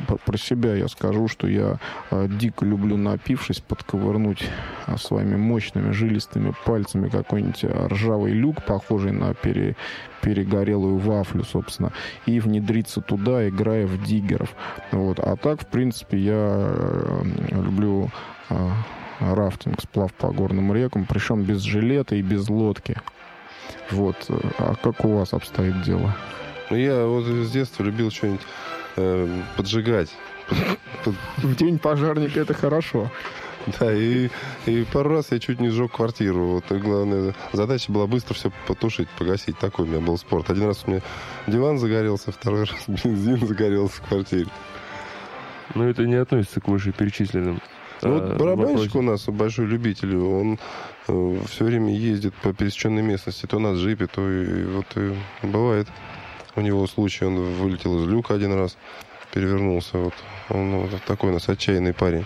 про себя я скажу, что я дико люблю, напившись, подковырнуть своими мощными жилистыми пальцами какой-нибудь ржавый люк, похожий на перегорелую вафлю, собственно, и внедриться туда, играя в диггеров. Вот. А так, в принципе, я люблю рафтинг, сплав по горным рекам, причем без жилета и без лодки. Вот. А как у вас обстоит дело? Я вот с детства любил что-нибудь поджигать. В день пожарника это хорошо. Да, и пару раз я чуть не сжег квартиру. Вот, и главная задача была быстро все потушить, погасить. Такой у меня был спорт. Один раз у меня диван загорелся, второй раз бензин загорелся в квартире. Но это не относится к вышеперечисленным. Вот барабанщик у нас большой любитель. Он все время ездит по пересеченной местности. То на джипе, то и бывает. У него случай, он вылетел из люка один раз, перевернулся. Вот. Он вот такой у нас отчаянный парень.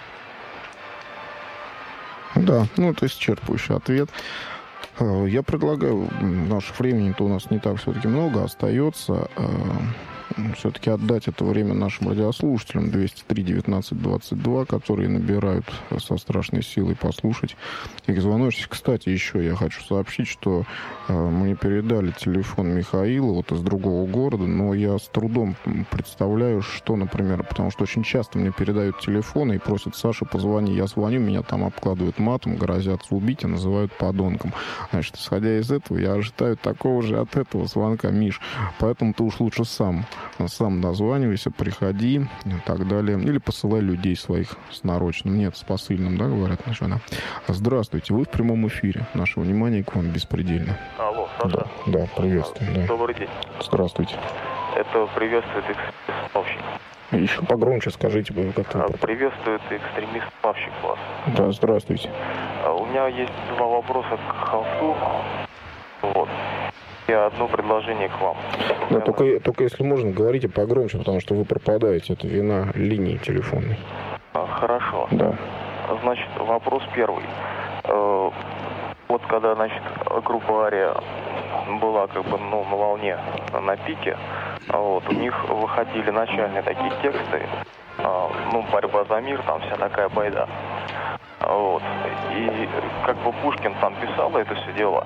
Да, это исчерпывающий ответ. Я предлагаю, нашего времени-то у нас не так все-таки много остается, все-таки отдать это время нашим радиослушателям 203-19-22, которые набирают со страшной силой послушать их звоночек. Кстати, еще я хочу сообщить, что мне передали телефон Михаила вот из другого города, но я с трудом представляю, что, например, потому что очень часто мне передают телефоны и просят: Саша, позвони. Я звоню, меня там обкладывают матом, грозятся убить и называют подонком. Значит, исходя из этого, я ожидаю такого же от этого звонка, Миш. Поэтому ты уж лучше сам дозванивайся, приходи и так далее. Или посылай людей своих с нарочным. Нет, с посыльным, да, говорят наша жена. Здравствуйте, вы в прямом эфире. Наше внимание к вам беспредельно. Алло, Саша. Да, приветствую. Да. Добрый день. Здравствуйте. Это приветствует экстремист-плавщик. Еще погромче скажите, как-то. Приветствует экстремист-плавщик вас. Да, здравствуйте. У меня есть два вопроса к холсту. Вот. И одно предложение к вам. Да, только если можно, говорите погромче, потому что вы пропадаете. Это вина линии телефонной. Хорошо. Да. Значит, вопрос первый. Вот когда, группа Ария была на волне, на пике, вот, у них выходили начальные такие тексты, борьба за мир, там вся такая байда. Вот. И Пушкин там писал это все дело.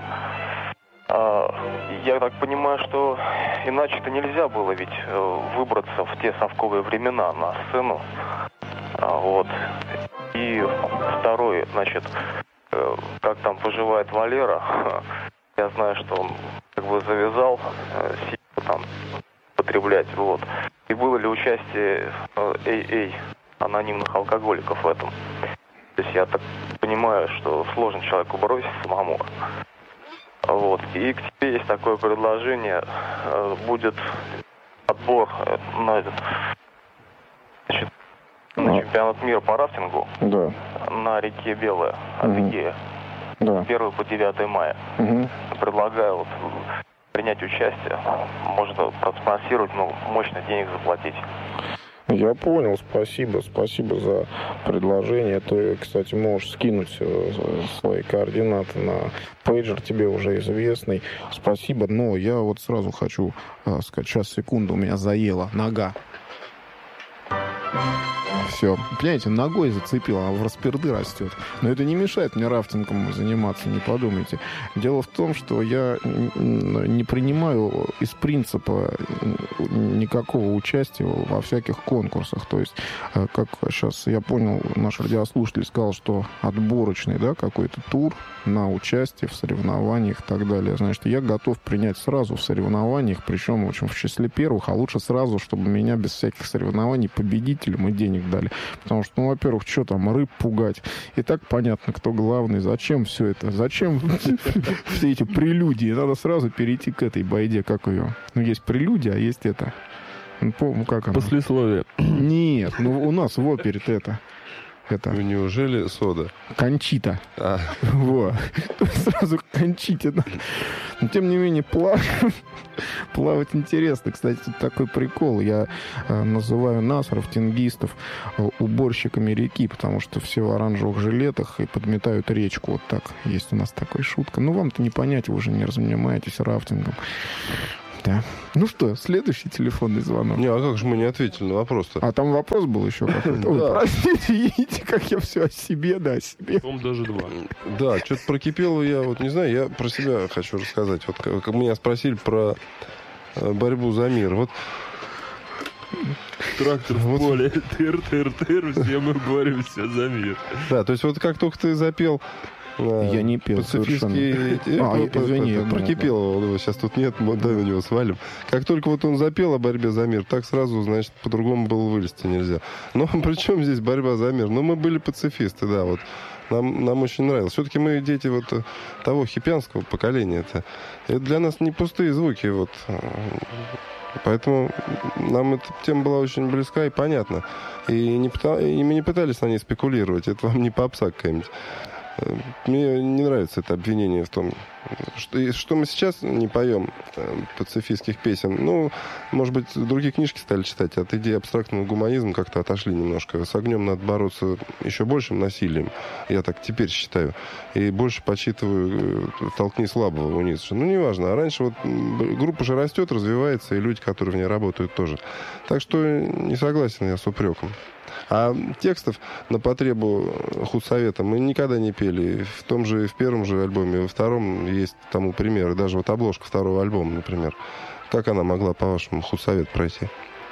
Я так понимаю, что иначе-то нельзя было ведь выбраться в те совковые времена на сцену. Вот. И второй, как там поживает Валера. Я знаю, что он завязал там употреблять. Вот. И было ли участие анонимных алкоголиков в этом? То есть я так понимаю, что сложно человеку бросить самому. Вот. И к тебе есть такое предложение. Будет отбор на чемпионат мира по рафтингу. Да. На реке Белая, Адыгея. Да. 1 по 9 мая. Предлагаю принять участие. Можно проспонсировать, мощно денег заплатить. Я понял, спасибо за предложение. Ты, кстати, можешь скинуть свои координаты на пейджер, тебе уже известный. Спасибо, но я вот сразу хочу сказать, сейчас, секунду, у меня заела нога. Все. Понимаете, ногой зацепил, она в расперды растет. Но это не мешает мне рафтингом заниматься, не подумайте. Дело в том, что я не принимаю из принципа никакого участия во всяких конкурсах. То есть, как сейчас я понял, наш радиослушатель сказал, что отборочный, да, какой-то тур на участие в соревнованиях и так далее. Значит, я готов принять сразу в соревнованиях, причем очень в числе первых, а лучше сразу, чтобы меня без всяких соревнований победителем и денег дали. Потому что, во-первых, что там, рыб пугать. И так понятно, кто главный. Зачем все это? Зачем все эти прелюдии? Надо сразу перейти к этой байде, как ее. Есть прелюдия, а есть это. Как она? Послесловие. Нет, у нас в опере-то это. Ну, неужели сода? Кончита. Вот. Сразу кончите. Но, тем не менее, плавать интересно. Кстати, тут такой прикол. Я называю нас, рафтингистов, уборщиками реки, потому что все в оранжевых жилетах и подметают речку. Вот так. Есть у нас такая шутка. Вам-то не понять, вы уже не занимаетесь рафтингом. Да. Ну что, следующий телефонный звонок. Не, а как же мы не ответили на вопрос-то? А там вопрос был еще какой-то. Ой, простите, видите, как я все о себе, да, о себе. По-моему, даже 2. Да, что-то про Кипелова я вот не знаю, я про себя хочу рассказать. Вот как меня спросили про борьбу за мир. Вот Трактор в поле, тыр-тыр-тыр, все мы боремся за мир. да, то есть вот как только ты запел Я не пел пацифистский... извини. Про Кипелова, его сейчас тут нет, мы дай на него свалим. Как только вот он запел о борьбе за мир, так сразу, значит, по-другому было вылезти нельзя. Но при чем здесь борьба за мир? Ну, мы были пацифисты, да, вот. Нам очень нравилось. Все-таки мы дети вот того хипянского поколения-то. Это для нас не пустые звуки, вот. Поэтому нам эта тема была очень близка и понятна. И мы не пытались на ней спекулировать. Это вам не попса какая-нибудь. Мне не нравится это обвинение в том, что мы сейчас не поем пацифистских песен. Ну, может быть, другие книжки стали читать, от идеи абстрактного гуманизма как-то отошли немножко. С огнем надо бороться еще большим насилием, я так теперь считаю. И больше подсчитываю «толкни слабого» у Ницше. Ну, неважно. А раньше вот группа же растет, развивается, и люди, которые в ней работают, тоже. Так что не согласен я с упреком. А текстов на потребу худсовета мы никогда не пели. В первом же альбоме, во втором есть тому примеры. Даже вот обложка второго альбома, например. Как она могла, по-вашему, худсовет пройти?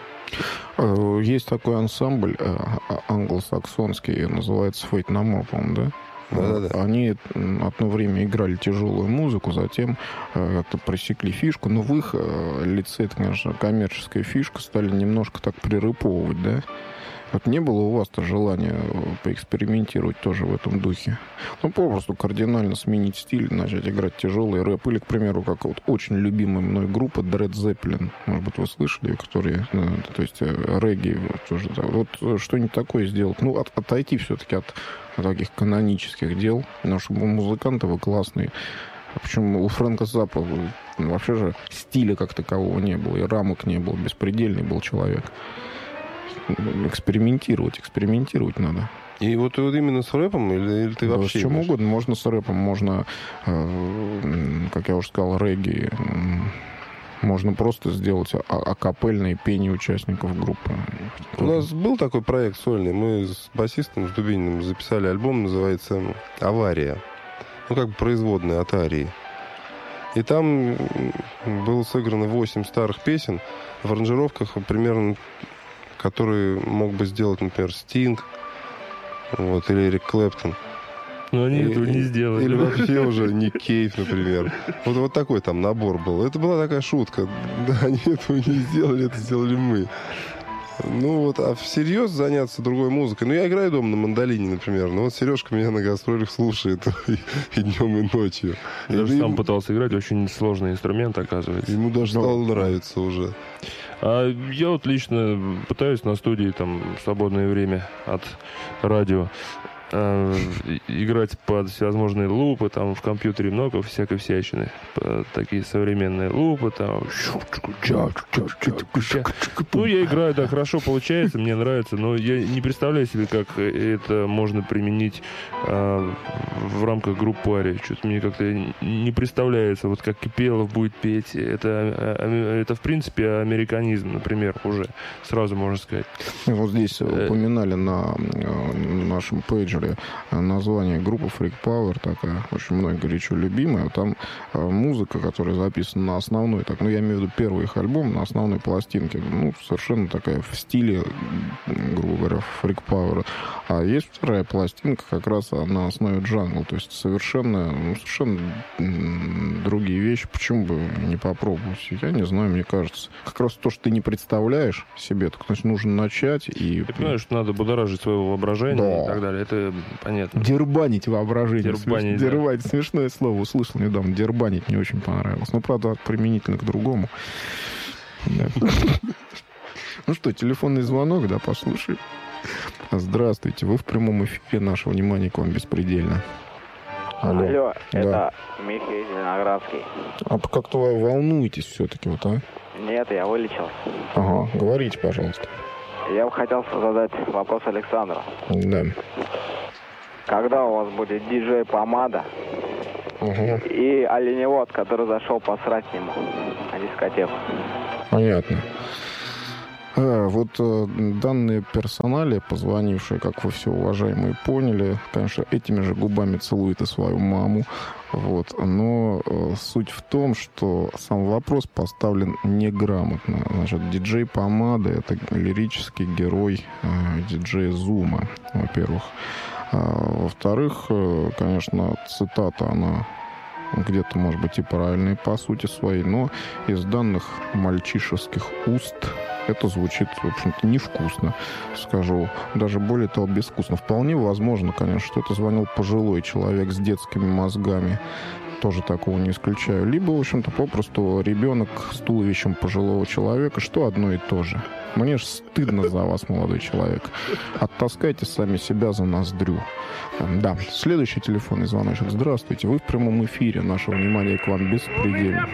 Есть такой ансамбль англосаксонский, называется Fate No More, по-моему, да? Да-да-да. Они одно время играли тяжелую музыку, затем как-то просекли фишку, но в их лице, это, конечно, коммерческая фишка, стали немножко так прирыповывать, да? Вот не было у вас-то желания поэкспериментировать тоже в этом духе? Ну, попросту кардинально сменить стиль, начать играть тяжелый рэп. Или, к примеру, как вот очень любимая мной группа Led Zeppelin. Может быть, вы слышали, которые, то есть регги тоже. Да. Вот что-нибудь такое сделать. Ну, отойти все-таки от таких канонических дел. Потому что музыканты вы классные. Причем у Фрэнка Заппа вообще же стиля как такового не было. И рамок не было. Беспредельный был человек. Экспериментировать надо. И вот именно с рэпом или ты Да, вообще... с чем угодно. Можно с рэпом, можно, как я уже сказал, регги. Можно просто сделать акапельные пение участников группы. У нас был такой проект сольный. Мы с басистом, с Дубининым записали альбом, называется «Авария». Ну, как бы производная от арии. И там было сыграно 8 старых песен в аранжировках примерно, которые мог бы сделать, например, Стинг, вот, или Эрик Клэптон. Но они этого не сделали. Или вообще уже Ник Кейв, например. Вот такой там набор был. Это была такая шутка. Да, они этого не сделали, это сделали мы. Ну вот, а всерьез заняться другой музыкой. Ну, я играю дома на мандолине, например. Ну, вот Сережка меня на гастролях слушает и днем, и ночью. Я даже сам пытался играть. Очень сложный инструмент, оказывается. Ему даже стало нравиться уже. А я вот лично пытаюсь на студии, там, в свободное время от радио играть под всевозможные лупы, там в компьютере много всякой всячины. Такие современные лупы, там. Ну, я играю, да, хорошо получается, мне нравится, но я не представляю себе, как это можно применить в рамках группы Ария. Что-то мне как-то не представляется, вот как Кипелов будет петь. Это в принципе, американизм, например, уже сразу можно сказать. Вот здесь упоминали на нашем пейджере название группы Freak Power, такая очень мной горячо любимая. Там музыка, которая записана на основной, так, ну, я имею в виду первый их альбом, на основной пластинке. Ну, совершенно такая в стиле, грубо говоря, Freak Power. А есть вторая пластинка как раз на основе джангл. То есть совершенно другие вещи. Почему бы не попробовать? Я не знаю, мне кажется. Как раз то, что ты не представляешь себе, так, значит, нужно начать и... Ты понимаешь, что надо будоражить своего воображения, да, и так далее. Это понятно. Дербанить воображение. Дербанить, дербанить. Да. Смешное слово услышал недавно. Дербанить мне очень понравилось. Но, правда, применительно к другому. Ну что, телефонный звонок, да, послушай. Здравствуйте. Вы в прямом эфире. Наше внимание к вам беспредельно. Алло, да. Это Михаил Зеленоградский. А как-то вы волнуетесь все-таки, вот, а? Нет, я вылечился. Ага, говорите, пожалуйста. Я бы хотел задать вопрос Александру. Да. Когда у вас будет диджей Помада Угу. и оленевод, который зашел посрать ему? Они дискотеку. Понятно. Вот данные персоналия, позвонившие, как вы все, уважаемые, поняли, конечно, этими же губами целует и свою маму. Вот. Но суть в том, что сам вопрос поставлен неграмотно. Значит, диджей Помада — это лирический герой диджея Зума, во-первых. Во-вторых, конечно, цитата, она где-то, может быть, и правильная по сути своей, но из данных мальчишеских уст это звучит, в общем-то, невкусно, скажу. Даже более того, безвкусно. Вполне возможно, конечно, что это звонил пожилой человек с детскими мозгами. Тоже такого не исключаю. Либо, в общем-то, попросту ребенок с туловищем пожилого человека, что одно и то же. Мне ж стыдно за вас, молодой человек. Оттаскайте сами себя за ноздрю. Да, следующий телефонный звоночек. Здравствуйте, вы в прямом эфире. Наше внимание к вам беспредельно.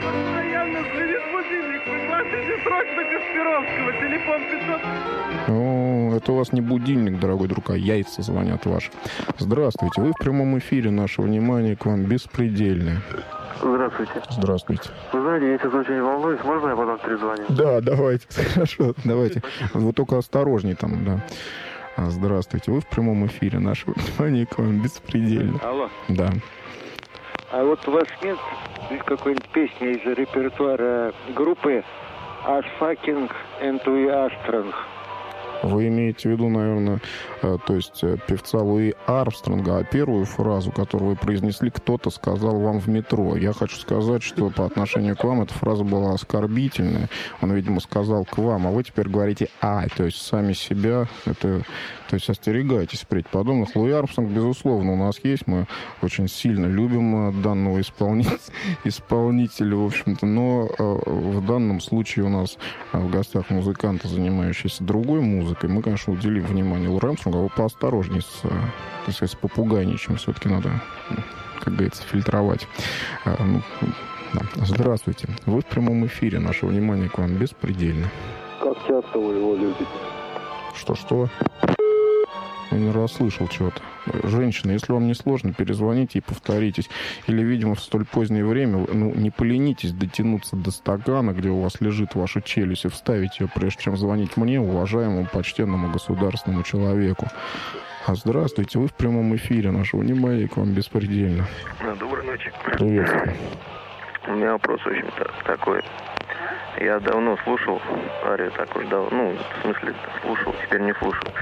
Телефон 500. О, это у вас не будильник, дорогой друг, а яйца звонят ваши. Здравствуйте, вы в прямом эфире. Наше внимание к вам беспредельное. Здравствуйте. Здравствуйте. Вы знаете, я сейчас очень волнуюсь. Можно я потом перезвоню? Да, давайте. Хорошо, давайте. Вы только осторожней там, да. Здравствуйте, вы в прямом эфире. Наше внимание к вам беспредельно. Алло. Да. А вот у вас нет какой-нибудь песни из репертуара группы As Fucking and We Are Strong? Вы имеете в виду, наверное, то есть певца Луи Армстронга, а первую фразу, которую вы произнесли, кто-то сказал вам в метро. Я хочу сказать, что по отношению к вам эта фраза была оскорбительная. Он, видимо, сказал к вам, а вы теперь говорите «ай», то есть сами себя. Это, то есть остерегайтесь впредь подобных. Луи Армстронг, безусловно, у нас есть. Мы очень сильно любим данного исполнителя, в общем-то. Но в данном случае у нас в гостях музыканты, занимающиеся другой музыкой. Мы, конечно, уделим внимание Луи Армстронгу, а вы поосторожнее с попугайничем. Все-таки надо, как говорится, фильтровать. Да. Здравствуйте. Вы в прямом эфире. Наше внимание к вам беспредельно. Как часто вы его любите? Что? Я не расслышал чего-то. Женщина, если вам не сложно, перезвоните и повторитесь. Или, видимо, в столь позднее время, не поленитесь дотянуться до стакана, где у вас лежит ваша челюсть, и вставить ее, прежде чем звонить мне, уважаемому, почтенному государственному человеку. Здравствуйте, вы в прямом эфире. Наше внимание к вам беспредельно. Доброй ночи. Приветствую. У меня вопрос, в общем-то, такой. Я давно слушал арию такой, в смысле, слушал, теперь не слушал.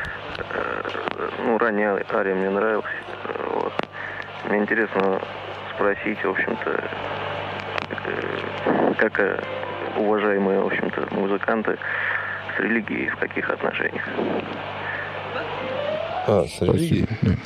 Ранее ария мне нравилась. Вот. Мне интересно спросить, в общем-то, как уважаемые, в общем-то, музыканты с религией в каких отношениях? С религией?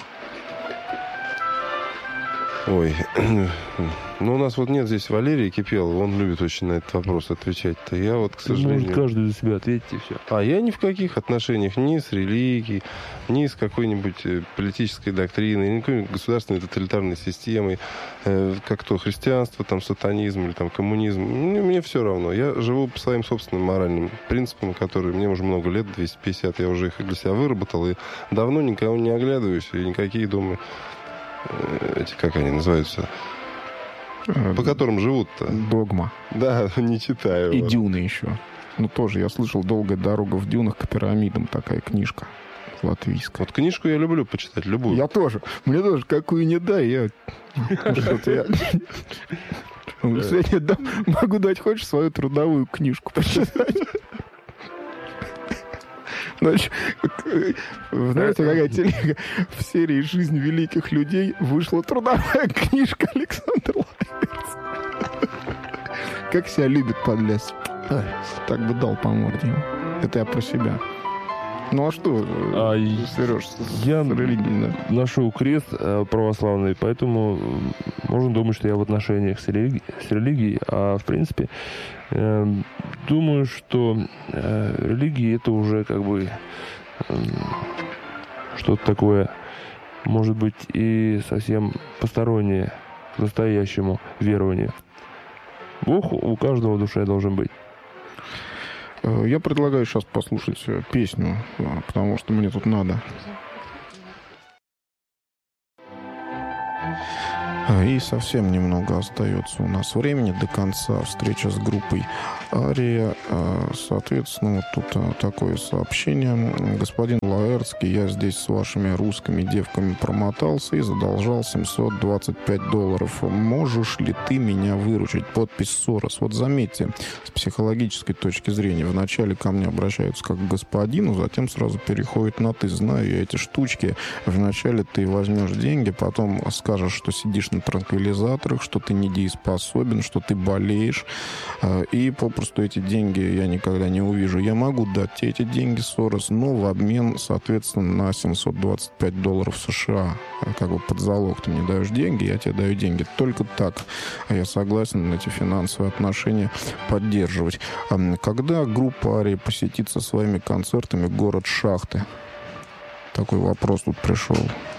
Ой, у нас вот нет здесь Валерия Кипелова, он любит очень на этот вопрос отвечать-то. Я вот, к сожалению... Может, каждый за себя ответить и все. А я ни в каких отношениях ни с религией, ни с какой-нибудь политической доктриной, ни какой-нибудь государственной тоталитарной системой, как то христианство, там, сатанизм или там коммунизм. Мне все равно. Я живу по своим собственным моральным принципам, которые мне уже много лет, 250, я уже их для себя выработал, и давно никого не оглядываюсь, и никакие, думаю... как они называются? По которым живут-то? Догма. Да, не читаю. И Дюны еще. Тоже я слышал «Долгая дорога в дюнах» к пирамидам, такая книжка латвийская. Вот книжку я люблю почитать, любую. Я тоже. Мне тоже какую не дай, я... Могу дать, хочешь, свою трудовую книжку почитать? Значит, знаете, какая телега? В серии «Жизнь великих людей» вышла трудовая книжка Александра Лайверца. Как себя любит подлец. Так бы дал по морде. Это я про себя. Ну а что, Сереж, я ношу крест православный, поэтому можно думать, что я в отношениях с религией, а в принципе думаю, что религия — это уже как бы что-то такое, может быть, и совсем постороннее настоящему верованию. Бог у каждого в душе должен быть. Я предлагаю сейчас послушать песню, потому что мне тут надо. И совсем немного остается у нас времени до конца. Встреча с группой «Ария». Соответственно, вот тут такое сообщение. Господин Лаэртский, я здесь с вашими русскими девками промотался и задолжал $725. Можешь ли ты меня выручить? Подпись Сорос. Вот заметьте, с психологической точки зрения, вначале ко мне обращаются как к господину, затем сразу переходят на «ты». Знаю я эти штучки. Вначале ты возьмешь деньги, потом скажешь, что сидишь на транквилизаторах, что ты недееспособен, что ты болеешь, и попросту эти деньги я никогда не увижу. Я могу дать тебе эти деньги, Сорос, но в обмен, соответственно, на $725 США. Как бы под залог ты мне даешь деньги, я тебе даю деньги. Только так я согласен эти финансовые отношения поддерживать. Когда группа «Ария» посетит со своими концертами город Шахты? Такой вопрос тут пришел.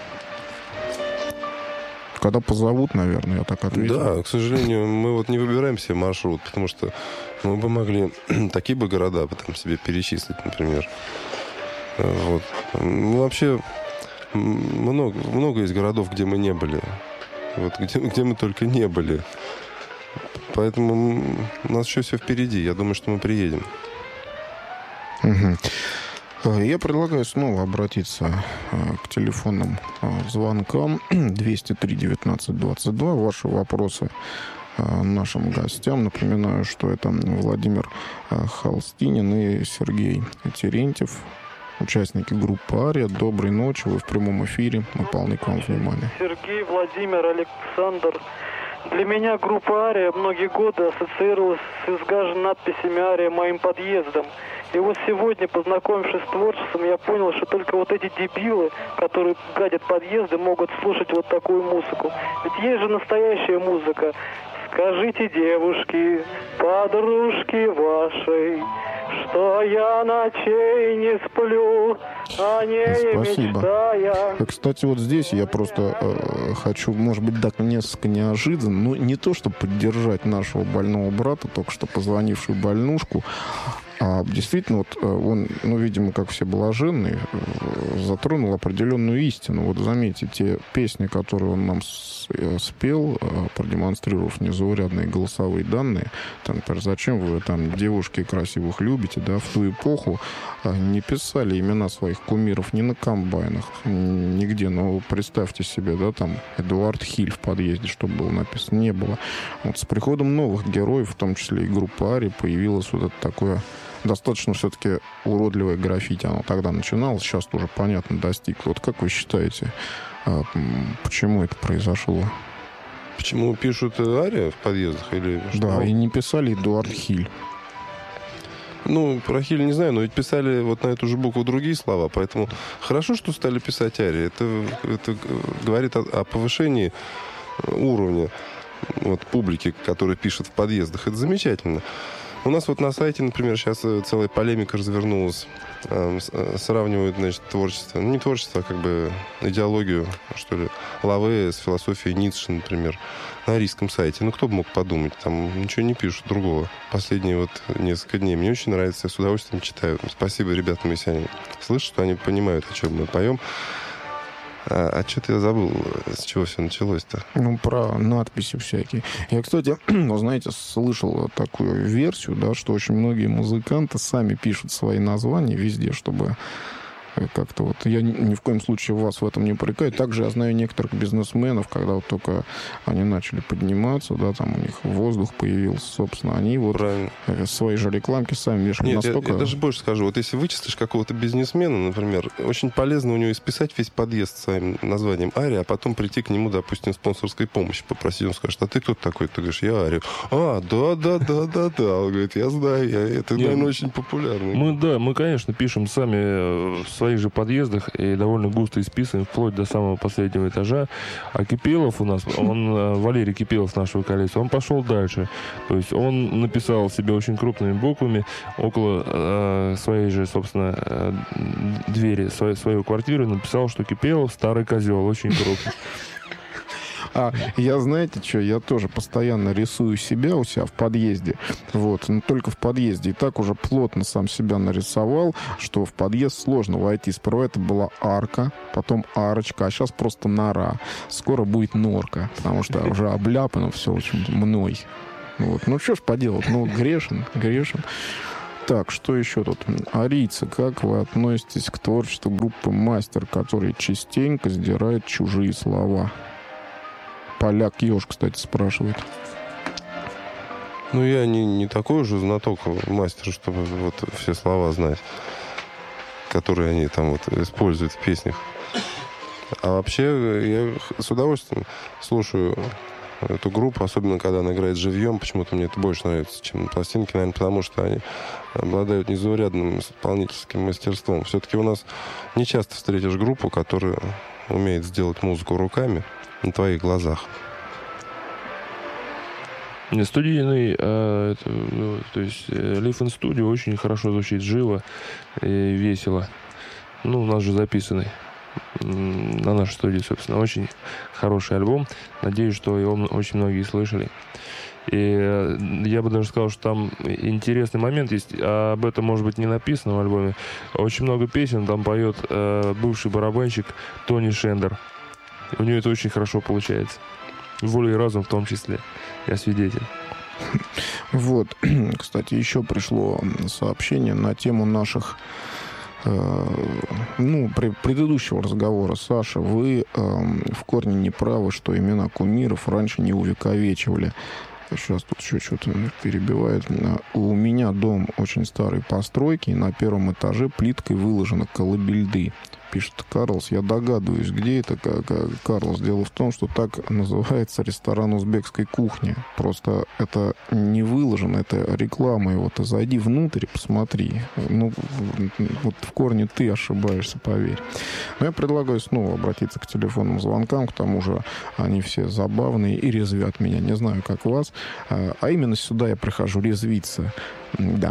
Когда позовут, наверное, я так отвечу. Да, к сожалению, мы вот не выбираем себе маршрут, потому что мы бы могли такие бы города потом себе перечислить, например. Вот. Ну, вообще, много есть городов, где мы не были. Вот, где мы только не были. Поэтому у нас еще все впереди. Я думаю, что мы приедем. Угу. Я предлагаю снова обратиться к телефонным звонкам 203-19-22. Ваши вопросы нашим гостям. Напоминаю, что это Владимир Холстинин и Сергей Терентьев, участники группы «Ария». Доброй ночи, вы в прямом эфире. Мы полны к вам внимания. Сергей, Владимир, Александр. Для меня группа «Ария» многие годы ассоциировалась с изгаженными надписями «Ария» моим подъездом. И вот сегодня, познакомившись с творчеством, я понял, что только вот эти дебилы, которые гадят подъезды, могут слушать вот такую музыку. Ведь есть же настоящая музыка. Скажите, девушки, подружки вашей, что я ночей не сплю, о ней мечтая. Кстати, вот здесь я просто хочу, может быть, так несколько неожиданно, но не то, чтобы поддержать нашего больного брата, только что позвонившую больнушку, а действительно, вот он, ну, видимо, как все блаженные, затронул определенную истину. Вот заметьте, те песни, которые он нам спел, продемонстрировав незаурядные голосовые данные, там, например, зачем вы там девушки красивых любите, да, в ту эпоху не писали имена своих кумиров ни на комбайнах, нигде. Но представьте себе, да, там Эдуард Хиль в подъезде, что было написано, не было. Вот с приходом новых героев, в том числе и группы «Ария», появилось вот это такое достаточно все-таки уродливое граффити. Оно тогда начиналось, сейчас тоже понятно достигло. Вот как вы считаете, почему это произошло? Почему пишут «Ария» в подъездах? Или что? Да, и не писали Эдуард Хиль. Ну, про Хиль не знаю, но ведь писали вот на эту же букву другие слова, поэтому хорошо, что стали писать «Ария». Это говорит о повышении уровня вот, публики, которая пишет в подъездах. Это замечательно. У нас вот на сайте, например, сейчас целая полемика развернулась. Сравнивают, значит, творчество. Ну, не творчество, а как бы идеологию, что ли, Лаве с философией Ницше, например, на арийском сайте. Ну, кто бы мог подумать, там ничего не пишут другого. Последние вот несколько дней. Мне очень нравится, я с удовольствием читаю. Спасибо ребятам, если они слышат, что они понимают, о чем мы поем. А что-то я забыл, с чего все началось-то. Ну, про надписи всякие. Я, кстати, ну, знаете, слышал такую версию, да, что очень многие музыканты сами пишут свои названия везде, чтобы как-то вот... Я ни в коем случае вас в этом не упрекаю. Также я знаю некоторых бизнесменов, когда вот только они начали подниматься, да, там у них воздух появился, собственно, они вот свои же рекламки сами вешают. Нет, настолько... я даже больше скажу. Вот если вычислишь какого-то бизнесмена, например, очень полезно у него исписать весь подъезд своим названием «Ария», а потом прийти к нему, допустим, спонсорской помощи попросить. Он скажет: а ты кто такой? Ты говоришь: я Ария. А, да. Он говорит: я знаю, это, наверное, очень популярно. Мы, конечно, пишем сами в своих же подъездах и довольно густо исписываем, вплоть до самого последнего этажа. А Кипелов у нас, Валерий Кипелов, наш вокалист, он пошел дальше. То есть он написал себе очень крупными буквами около своей же, собственно, двери, свою квартиру, написал, что Кипелов старый козел, очень крупный. А я, знаете что, я тоже постоянно рисую себя у себя в подъезде. Вот, но только в подъезде. И так уже плотно сам себя нарисовал, что в подъезд сложно войти. Сперва это была арка, потом арочка, а сейчас просто нора. Скоро будет норка, потому что уже обляпано все очень мной. Вот. Ну, что ж поделать, ну, грешен. Так, что еще тут? Арийцы, как вы относитесь к творчеству группы «Мастер», которые частенько сдирают чужие слова? Поляк Ёж, кстати, спрашивает. Ну, я не такой уже знаток мастер, чтобы вот все слова знать, которые они там вот используют в песнях. А вообще, я с удовольствием слушаю эту группу, особенно когда она играет живьем. Почему-то мне это больше нравится, чем на пластинке, наверное, потому что они обладают незаурядным исполнительским мастерством. Все-таки у нас не часто встретишь группу, которая умеет сделать музыку руками на твоих глазах. Студийный, то есть Live in Studio очень хорошо звучит, живо и весело. Ну, у нас же записанный на нашей студии, собственно, очень хороший альбом. Надеюсь, что его очень многие слышали. И я бы даже сказал, что там интересный момент есть, а об этом, может быть, не написано в альбоме. Очень много песен там поет бывший барабанщик Тони Шендер. У него это очень хорошо получается. «Воля и разум» в том числе. Я свидетель. Вот, кстати, еще пришло сообщение на тему наших предыдущего разговора. Саша, вы в корне не правы, что имена кумиров раньше не увековечивали. Сейчас тут еще что-то перебивает. У меня дом очень старой постройки, и на первом этаже плиткой выложена колыбельды. Пишет Карлос. Я догадываюсь, где это, Карлос. Дело в том, что так называется ресторан узбекской кухни. Просто это не выложено, это реклама его. Ты зайди внутрь и посмотри. Ну, вот в корне ты ошибаешься, поверь. Но я предлагаю снова обратиться к телефонным звонкам. К тому же они все забавные и резвят меня. Не знаю, как вас. А именно сюда я прихожу резвиться. Да.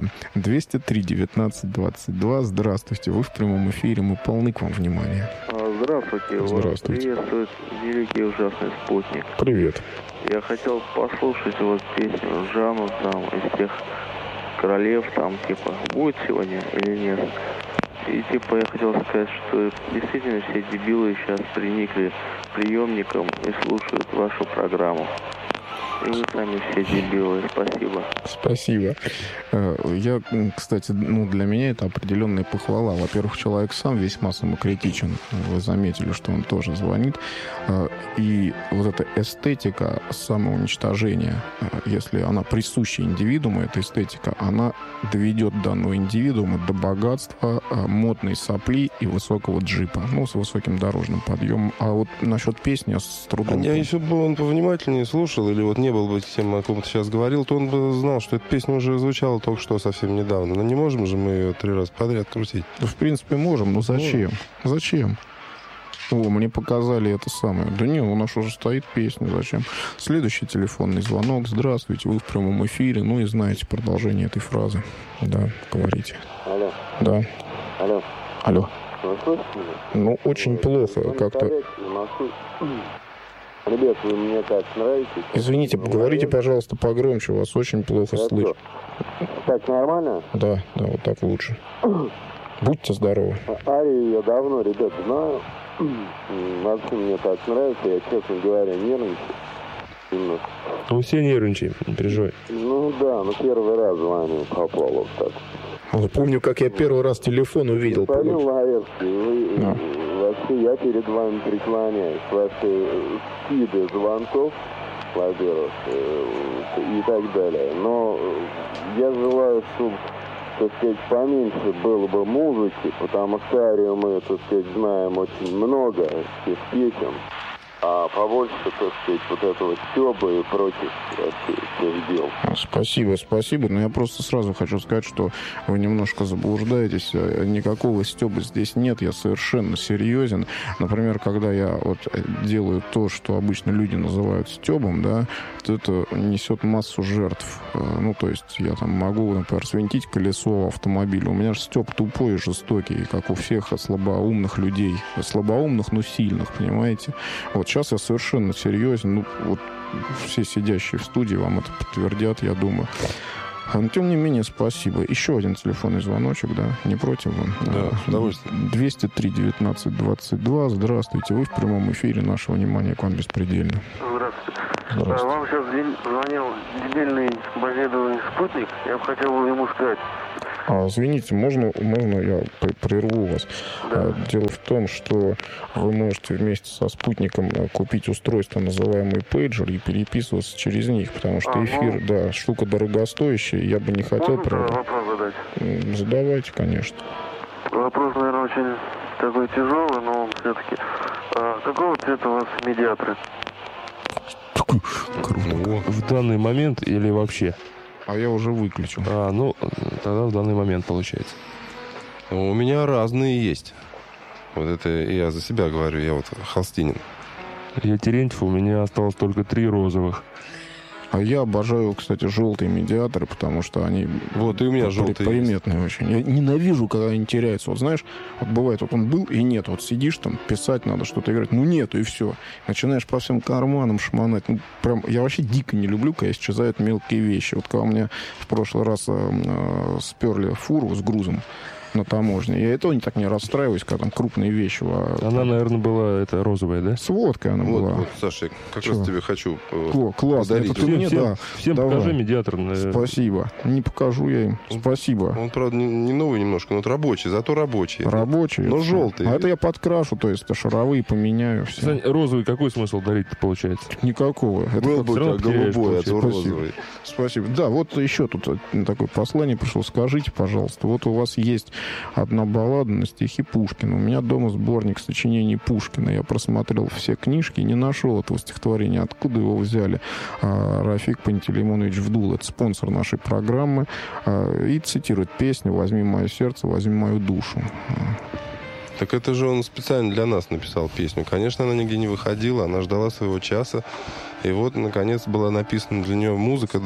203-19-22. Здравствуйте. Вы в прямом эфире. Мы полны к вам внимания. Здравствуйте. Здравствуйте. Вас приветствует великий ужасный спутник. Привет. Я хотел послушать вот песню Жанну там из тех королев там типа будет сегодня или нет. И типа я хотел сказать, что действительно все дебилы сейчас приникли к приемникам и слушают вашу программу. И вы сами все дебилы. Спасибо. Спасибо. Я, кстати, для меня это определенная похвала. Во-первых, человек сам весьма самокритичен. Вы заметили, что он тоже звонит. И вот эта эстетика самоуничтожения, если она присуща индивидууму, эта эстетика, она доведет данного индивидуума до богатства, модной сопли и высокого джипа. Ну, с высоким дорожным подъемом. А вот насчет песни я с трудом... Я еще бы он повнимательнее слушал, или вот не был бы тем, о ком ты сейчас говорил, то он бы знал, что эта песня уже звучала только что совсем недавно. Но не можем же мы ее 3 раза подряд крутить. Да, в принципе, можем, но зачем? Зачем? О, мне показали это самое. Да не, у нас уже стоит песня, зачем? Следующий телефонный звонок. Здравствуйте, вы в прямом эфире. Ну и знаете продолжение этой фразы. Да, говорите. Алло. Да. Алло. Алло. Вы слышите меня? Ну, очень плохо как-то. Ребят, вы мне так нравитесь. Извините, говорите, пожалуйста, погромче, вас очень плохо слышно. Так нормально? Да, вот так лучше. Будьте здоровы. Арию я давно, ребята, знаю. Вообще мне так нравится, я, честно говоря, нервничаю. Немножко. Мы все нервничаем, не переживай. Ну да, первый раз звоню попал так. Помню, как я первый раз телефон увидел. Господин Лаевский, вообще я перед вами преклоняюсь. Ваши скиды звонков, во-первых, и так далее. Но я желаю, чтобы, так сказать, поменьше было бы музыки, потому что Арию мы, так сказать, знаем очень много всех песен. А побольше, так сказать, вот этого стёба и прочих всех дел. Спасибо. Но я просто сразу хочу сказать, что вы немножко заблуждаетесь. Никакого стёба здесь нет. Я совершенно серьезен. Например, когда я вот делаю то, что обычно люди называют стёбом, да, то это несет массу жертв. Ну, то есть я там могу, например, свинтить колесо автомобиля. У меня же стёб тупой и жестокий, как у всех слабоумных людей. Слабоумных, но сильных, понимаете? Вот сейчас я совершенно серьезен. Ну, вот все сидящие в студии вам это подтвердят, я думаю. Но, тем не менее, спасибо. Еще один телефонный звоночек, да? Не против вам? Да, с удовольствием. 203-19-22. Здравствуйте. Вы в прямом эфире. Наше внимание к вам беспредельно. Здравствуйте. Здравствуйте. Вам сейчас звонил дебильный базированный спутник. Я бы хотел ему сказать. Извините, можно я прерву вас? Да. Дело в том, что вы можете вместе со спутником купить устройство, называемое пейджер, и переписываться через них, потому что эфир, да, штука дорогостоящая, я бы не хотел... Можно вопрос задать? Задавайте, конечно. Вопрос, наверное, очень такой тяжелый, но все-таки. Какого цвета у вас медиаторы? Круто. В данный момент или вообще? А я уже выключил. Ну, тогда в данный момент получается. У меня разные есть. Вот это я за себя говорю, я вот холстинин. Я Терентьев, у меня осталось только 3 розовых. А я обожаю, кстати, желтые медиаторы, потому что они вот и у меня желтые приметные есть. очень. Я ненавижу, когда они теряются. Вот знаешь, вот бывает, вот он был и нет. Вот сидишь там, писать надо, что-то играть. Ну нету, и все. Начинаешь по всем карманам шмонать. Ну, прям, я вообще дико не люблю, когда исчезают мелкие вещи. Вот когда у меня в прошлый раз сперли фуру с грузом на таможне. Я этого так не расстраиваюсь, когда там крупные вещи. Она, наверное, была это розовая, да? С водкой она была. Вот, Саша, я как раз тебе хочу классно. подарить. Всем покажи медиатор. Спасибо. Не покажу я им. Спасибо. Он, правда, не новый немножко, но рабочий, зато рабочий. Рабочий. Но желтый. А это я подкрашу, то есть шаровые поменяю. Все. Сань, розовый какой смысл дарить-то получается? Никакого. Это был бы у тебя голубой, а то розовый. Спасибо. Да, вот еще тут такое послание пришло. Скажите, пожалуйста, вот у вас есть одна баллада на стихи Пушкина. У меня дома сборник сочинений Пушкина. Я просмотрел все книжки и не нашел этого стихотворения. Откуда его взяли? Рафик Пантелеймонович Вдул, это спонсор нашей программы, и цитирует песню «Возьми мое сердце, возьми мою душу». Так это же он специально для нас написал песню. Конечно, она нигде не выходила, она ждала своего часа. И вот, наконец, была написана для нее музыка.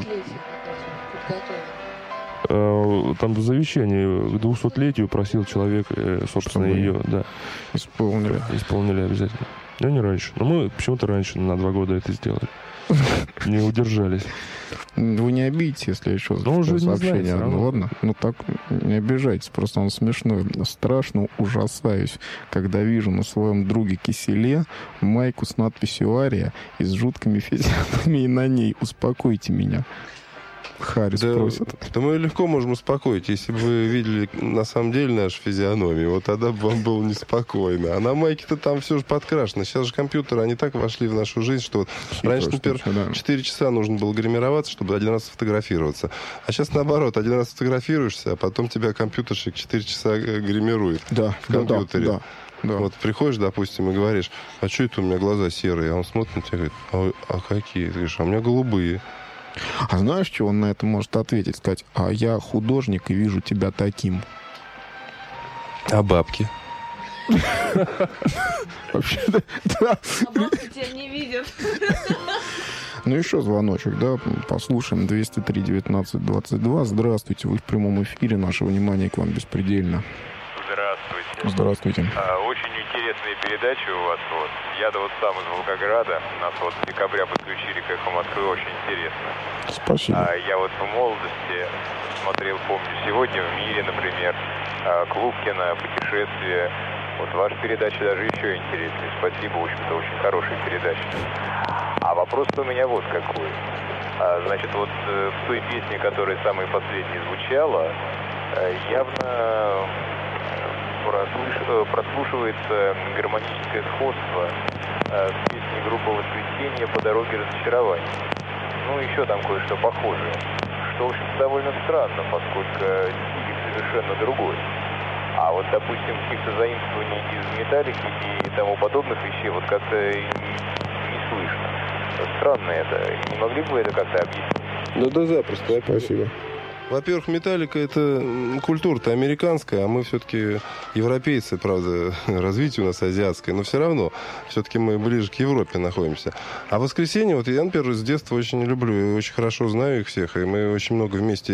Там до завещания к 200-летию просил человек, собственно, ее исполнили обязательно. Но не раньше. Но мы почему-то раньше, на 2 года это сделали. Не удержались. Вы не обидитесь, если я еще сообщение. Ладно? Ну так, не обижайтесь, просто он смешной. Страшно ужасаюсь, когда вижу на своем друге Киселе майку с надписью «Ария» и с жуткими физиономией на ней. Успокойте меня. Харрис просит. Да мы легко можем успокоить, если бы вы видели на самом деле нашу физиономию, вот тогда бы вам было неспокойно. А на майке-то там все же подкрашено. Сейчас же компьютеры, они так вошли в нашу жизнь, что вот раньше, например, 4 часа нужно было гримироваться, чтобы 1 раз сфотографироваться. А сейчас наоборот, 1 раз фотографируешься, а потом тебя компьютерщик 4 часа гримирует в компьютере. Да. Вот приходишь, допустим, и говоришь, а что это у меня глаза серые? А он смотрит на тебя и говорит, а какие? Ты говоришь, а у меня голубые. А знаешь, что он на это может ответить? Сказать, а я художник и вижу тебя таким. А бабки? Вообще-то, да. А бабки тебя не видят. Ну, еще звоночек, да, послушаем. 203-19-22. Здравствуйте, вы в прямом эфире. Наше внимание к вам беспредельно. Здравствуйте. Здравствуйте. Очень интересные передачи у вас. Вот. Я-то вот сам из Волгограда. Нас вот с декабря подключили к «Эхо Москвы». Очень интересно. Спасибо. Я вот в молодости смотрел, помню, «Сегодня в мире», например, Клубкина, «Путешествие». Вот ваша передача даже еще интереснее. Спасибо, в общем-то, очень хорошая передача. А вопрос у меня вот какой. Значит, вот в той песне, которая самой последней звучала, явно прослушивается гармоническое сходство с песней группы «Воскресенье» «По дороге разочарования». Ну, еще там кое-что похожее. Что, в общем-то, довольно странно, поскольку стиль совершенно другой. А вот, допустим, каких-то заимствований из «Металлики» и тому подобных вещей вот как-то не слышно. Странно это. Не могли бы вы это как-то объяснить? Ну да, запросто. Спасибо. Во-первых, Металлика — это культура-то американская, а мы все-таки европейцы, правда, развитие у нас азиатское, но все равно, все-таки мы ближе к Европе находимся. А «Воскресенье», вот я, например, с детства очень люблю, и очень хорошо знаю их всех, и мы очень много вместе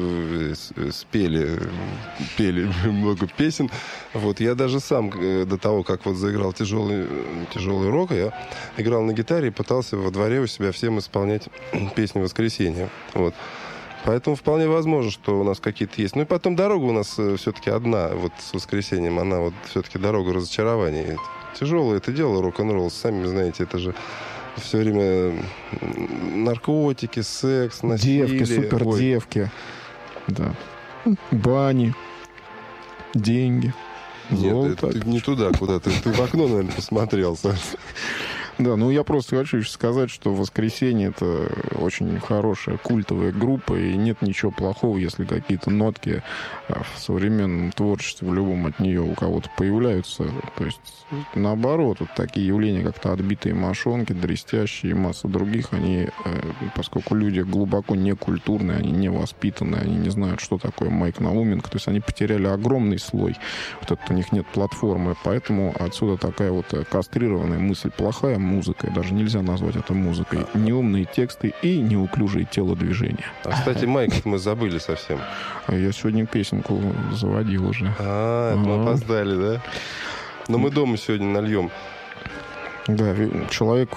пели много песен. Вот, я даже сам до того, как вот заиграл тяжелый рок, я играл на гитаре и пытался во дворе у себя всем исполнять песни «Воскресенье». Вот. Поэтому вполне возможно, что у нас какие-то есть. Ну и потом дорога у нас все-таки одна, вот с «Воскресеньем», она вот все-таки дорога разочарований. Тяжелое это дело, рок-н-ролл, сами знаете, это же все время наркотики, секс, насилие. Девки, супердевки, да. Бани, деньги, золото. Нет, ты не туда, куда ты в окно, наверное, посмотрел, Саш. Да, ну я просто хочу еще сказать, что «Воскресенье» — это очень хорошая культовая группа, и нет ничего плохого, если какие-то нотки в современном творчестве в любом от нее у кого-то появляются. То есть, наоборот, вот такие явления, как-то «Отбитые мошонки», «Дрестящие» и масса других, они, поскольку люди глубоко некультурные, они не воспитанные, они не знают, что такое Майк Науменко, то есть они потеряли огромный слой. Вот это у них нет платформы, поэтому отсюда такая вот кастрированная мысль. Плохая музыка, даже нельзя назвать это музыкой. Неумные тексты и неуклюжие телодвижения. А, кстати, Майк, мы забыли совсем. Я сегодня песенку заводил уже. Мы опоздали, да? Но мы дома сегодня нальем. Да, человек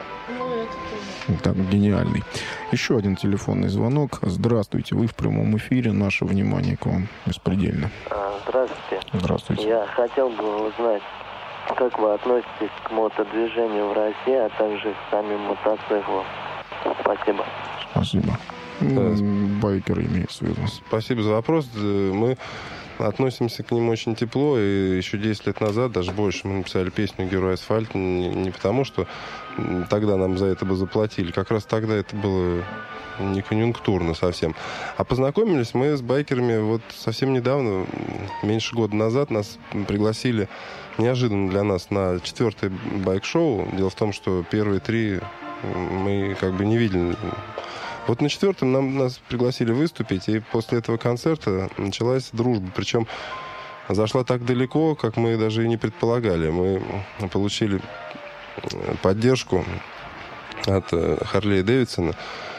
так гениальный. Еще один телефонный звонок. Здравствуйте, вы в прямом эфире. Наше внимание к вам беспредельно. Здравствуйте. Здравствуйте. Я хотел бы узнать, как вы относитесь к мотодвижению в России, а также к самим мотоциклам? Спасибо. Спасибо. Байкеры имеется в виду. Спасибо за вопрос. Мы относимся к ним очень тепло, и еще 10 лет назад, даже больше, мы написали песню «Герой асфальта» не потому, что тогда нам за это бы заплатили. Как раз тогда это было не конъюнктурно совсем. А познакомились мы с байкерами вот совсем недавно, меньше года назад. Нас пригласили неожиданно для нас на 4-е байк-шоу. Дело в том, что первые 3 мы как бы не видели. Вот на 4-м нас пригласили выступить, и после этого концерта началась дружба. Причем зашла так далеко, как мы даже и не предполагали. Мы получили поддержку от Харлея Дэвидсона.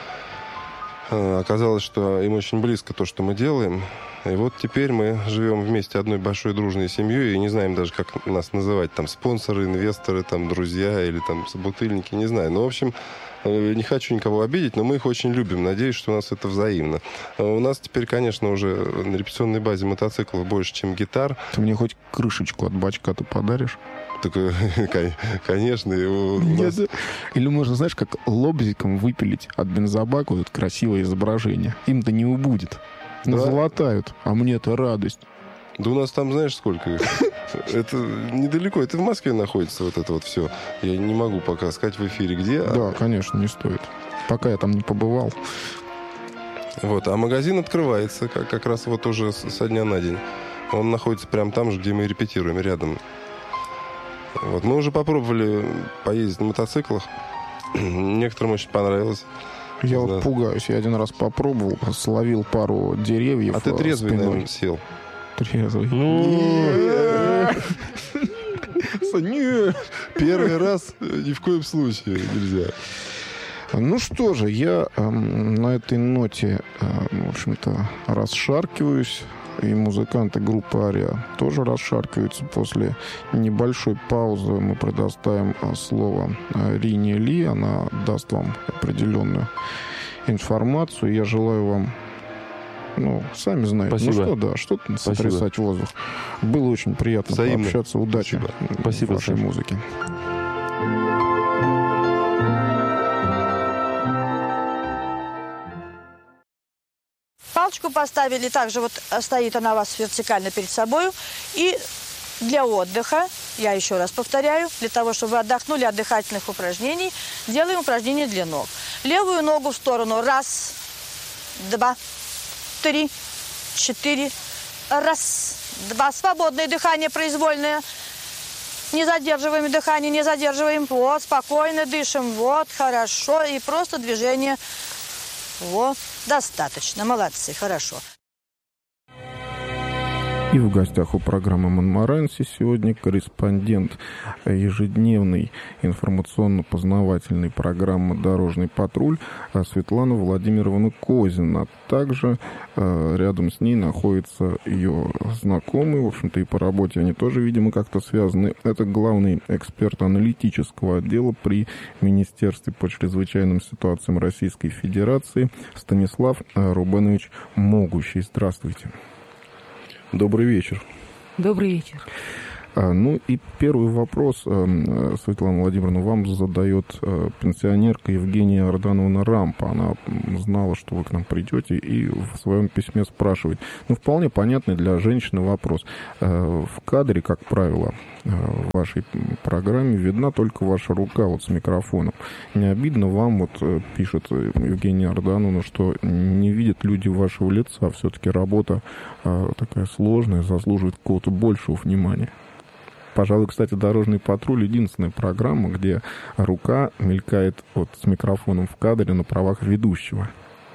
Оказалось, что им очень близко то, что мы делаем. И вот теперь мы живем вместе одной большой дружной семьей и не знаем даже, как нас называть. Там спонсоры, инвесторы, там друзья или там собутыльники, не знаю. Ну, в общем, не хочу никого обидеть, но мы их очень любим. Надеюсь, что у нас это взаимно. У нас теперь, конечно, уже на репетиционной базе мотоциклов больше, чем гитар. Ты мне хоть крышечку от бачка-то подаришь? Так, конечно. Нет, или можно, знаешь, как лобзиком выпилить от бензобака вот это красивое изображение. Им-то не убудет. Назолотают, а мне-то радость. Да у нас там, знаешь, сколько их? Это недалеко, это в Москве находится вот это вот все. Я не могу пока сказать в эфире, где. Да, конечно, не стоит. Пока я там не побывал. Вот, а магазин открывается как раз вот уже со дня на день. Он находится прямо там же, где мы репетируем, рядом. Вот, мы уже попробовали поездить на мотоциклах. Некоторым очень понравилось. Я вот пугаюсь. Я один раз попробовал, словил пару деревьев. А ты трезвый, наверное, сел? Трезвый. Нет. Первый раз ни в коем случае нельзя. Ну что же, я на этой ноте, в общем-то, расшаркиваюсь. И музыканты группы «Ария» тоже расшаркиваются. После небольшой паузы мы предоставим слово Рине Ли. Она даст вам определенную информацию. Я желаю вам, сами знаете, Спасибо. Что-то сотрясать воздух. Было очень приятно пообщаться. Удачи в вашей музыке. Палочку поставили, также вот стоит она у вас вертикально перед собой. И для отдыха, я еще раз повторяю, для того, чтобы вы отдохнули от дыхательных упражнений, делаем упражнение для ног. Левую ногу в сторону. 1, 2, 3, 4. 1, 2. Свободное дыхание произвольное. Не задерживаем дыхание, не задерживаем. Вот, спокойно дышим. Вот, хорошо. И просто движение Во, достаточно, молодцы, хорошо. И в гостях у программы «Монмаранси» сегодня корреспондент ежедневной информационно-познавательной программы «Дорожный патруль» Светлана Владимировна Козина. Также рядом с ней находится ее знакомый, в общем-то и по работе они тоже, видимо, как-то связаны. Это главный эксперт аналитического отдела при Министерстве по чрезвычайным ситуациям Российской Федерации Станислав Рубенович Могущий. Здравствуйте. Добрый вечер. Добрый вечер. Ну и первый вопрос, Светлана Владимировна, вам задает пенсионерка Евгения Ордановна Рампа. Она знала, что вы к нам придете, и в своем письме спрашивает. Ну, вполне понятный для женщины вопрос. В кадре, как правило, в вашей программе видна только ваша рука вот с микрофоном. Не обидно вам, вот пишет Евгения Ордановна, что не видят люди вашего лица? Все-таки работа такая сложная, заслуживает какого-то большего внимания. Пожалуй, кстати, «Дорожный патруль» — единственная программа, где рука мелькает вот с микрофоном в кадре на правах ведущего.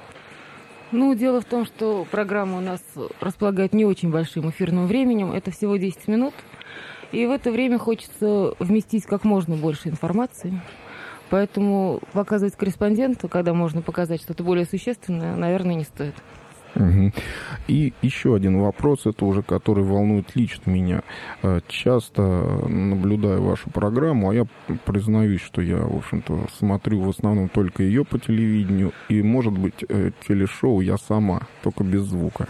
Ну, дело в том, что программа у нас располагает не очень большим эфирным временем. Это всего 10 минут. И в это время хочется вместить как можно больше информации. Поэтому показывать корреспонденту, когда можно показать что-то более существенное, наверное, не стоит. Угу. И еще один вопрос, это уже который волнует лично меня. Часто наблюдаю вашу программу, а я признаюсь, что я, в общем-то, смотрю в основном только ее по телевидению, и, может быть, телешоу я сама, только без звука.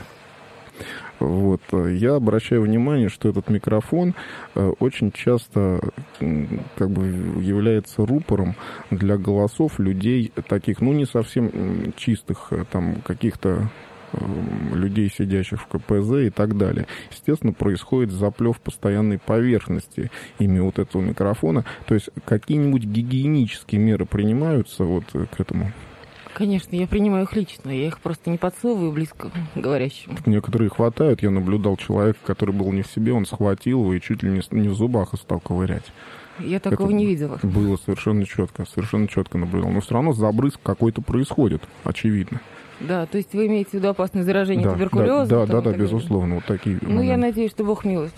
Вот. Я обращаю внимание, что этот микрофон очень часто как бы является рупором для голосов людей таких, ну, не совсем чистых, там, каких-то людей, сидящих в КПЗ и так далее. Естественно, происходит заплев постоянной поверхности ими вот этого микрофона. То есть какие-нибудь гигиенические меры принимаются вот к этому? Конечно, я принимаю их лично. Я их просто не подсовываю близко к говорящему. Некоторые хватают. Я наблюдал человека, который был не в себе, он схватил его и чуть ли не в зубах и стал ковырять. Я такого не видела. Было совершенно четко наблюдал. Но все равно забрызг какой-то происходит, очевидно. Да, то есть вы имеете в виду опасное заражение туберкулезом? Да, безусловно, вот такие. Ну, я надеюсь, что Бог милует.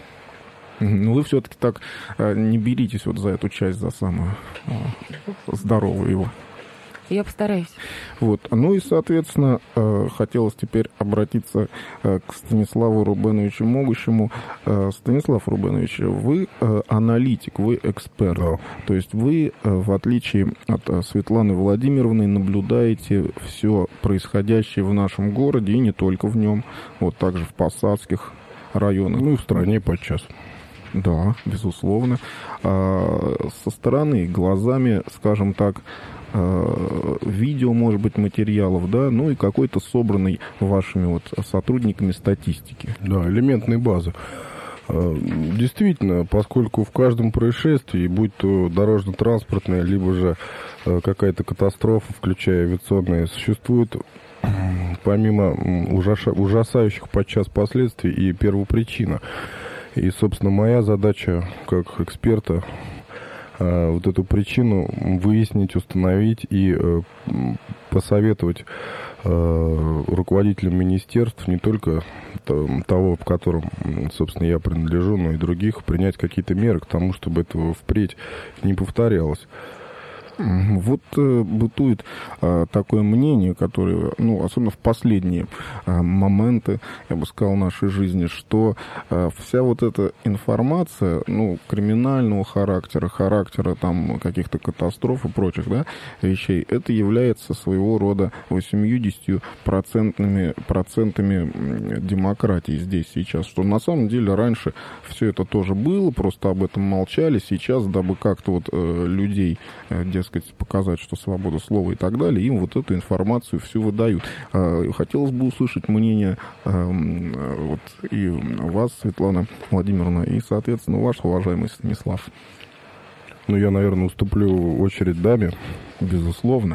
Ну, вы все-таки так не беритесь вот за эту часть, за самую здоровую его. Я постараюсь. Вот. Ну и, соответственно, хотелось теперь обратиться к Станиславу Рубеновичу Могущему. Станислав Рубенович, вы аналитик, вы эксперт. Да. То есть вы, в отличие от Светланы Владимировны, наблюдаете все происходящее в нашем городе, и не только в нем, вот также в посадских районах. Ну и в стране подчас. Да, безусловно. Со стороны, глазами, скажем так, видео, может быть, материалов, да, ну и какой-то собранной вашими вот сотрудниками статистики. Да, элементной базы. Действительно, поскольку в каждом происшествии, будь то дорожно-транспортное, либо же какая-то катастрофа, включая авиационные, существует помимо ужасающих подчас последствий и первопричина. И, собственно, моя задача как эксперта вот эту причину выяснить, установить и посоветовать руководителям министерств, не только того, в котором, собственно, я принадлежу, но и других, принять какие-то меры к тому, чтобы этого впредь не повторялось. Вот бытует такое мнение, которое, ну, особенно в последние моменты, я бы сказал, нашей жизни, что вся вот эта информация, ну, криминального характера там каких-то катастроф и прочих, да, вещей, это является своего рода 80% демократии здесь сейчас, что на самом деле раньше все это тоже было, просто об этом молчали, сейчас, дабы как-то вот людей, дескать, показать, что свобода слова и так далее, им вот эту информацию всю выдают. Хотелось бы услышать мнение вот и вас, Светлана Владимировна, и, соответственно, ваш, уважаемый Станислав. Ну, я, наверное, уступлю очередь даме. Безусловно.